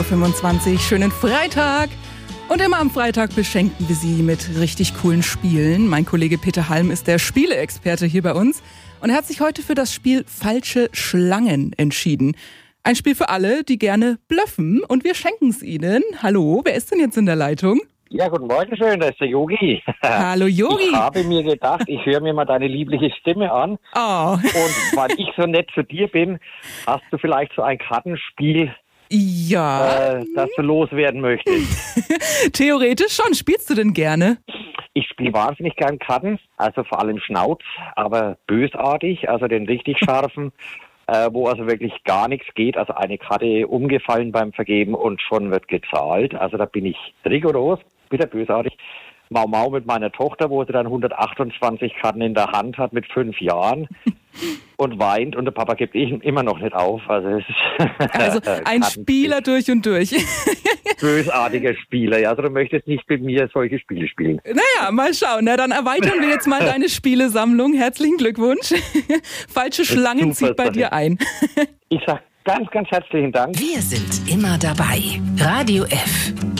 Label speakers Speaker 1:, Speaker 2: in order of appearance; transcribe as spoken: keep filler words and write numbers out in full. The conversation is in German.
Speaker 1: fünfundzwanzig, schönen Freitag. Und immer am Freitag beschenken wir Sie mit richtig coolen Spielen. Mein Kollege Peter Halm ist der Spieleexperte hier bei uns und er hat sich heute für das Spiel Falsche Schlangen entschieden. Ein Spiel für alle, die gerne bluffen, und wir schenken es Ihnen. Hallo, wer ist denn jetzt in der Leitung?
Speaker 2: Ja, guten Morgen, schön, das ist der Yogi.
Speaker 1: Hallo Yogi.
Speaker 2: Ich habe mir gedacht, ich höre mir mal deine liebliche Stimme an.
Speaker 1: Oh.
Speaker 2: Und weil ich so nett zu dir bin, hast du vielleicht so ein Kartenspiel,
Speaker 1: ja.
Speaker 2: äh, das du loswerden möchtest?
Speaker 1: Theoretisch schon. Spielst du denn gerne?
Speaker 2: Ich spiele wahnsinnig gern Karten, also vor allem Schnauz, aber bösartig, also den richtig scharfen, äh, wo also wirklich gar nichts geht. Also eine Karte umgefallen beim Vergeben und schon wird gezahlt. Also da bin ich rigoros, bitter bösartig. Mau Mau mit meiner Tochter, wo sie dann hundertachtundzwanzig Karten in der Hand hat mit fünf Jahren und weint, und der Papa gibt immer noch nicht auf. Also, es ist
Speaker 1: also ein Spieler durch und durch.
Speaker 2: Bösartiger Spieler. Ja, also du möchtest nicht mit mir solche Spiele spielen.
Speaker 1: Naja, mal schauen. Na, dann erweitern wir jetzt mal deine Spielesammlung. Herzlichen Glückwunsch. Falsche Schlangen zieht bei dir ein.
Speaker 2: Ich sag ganz, ganz herzlichen Dank.
Speaker 3: Wir sind immer dabei. Radio F.